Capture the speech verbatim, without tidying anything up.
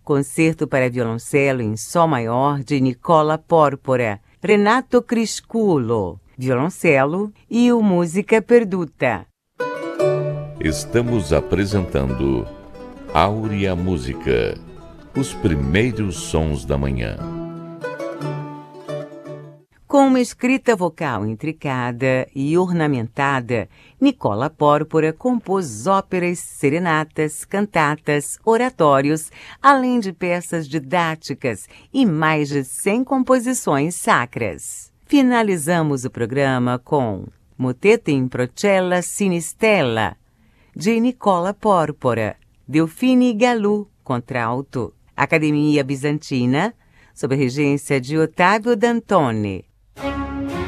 Concerto para violoncelo em Sol maior de Nicola Porpora, Renato Crisculo, violoncelo e o Música Perduta. Estamos apresentando Áurea Música, os primeiros sons da manhã. Com uma escrita vocal intricada e ornamentada, Nicola Porpora compôs óperas, serenatas, cantatas, oratórios, além de peças didáticas e mais de cem composições sacras. Finalizamos o programa com Motete in Procella Sinistella, de Nicola Porpora, Delfine Galù, contralto, Academia Bizantina, sob a regência de Ottavio Dantone.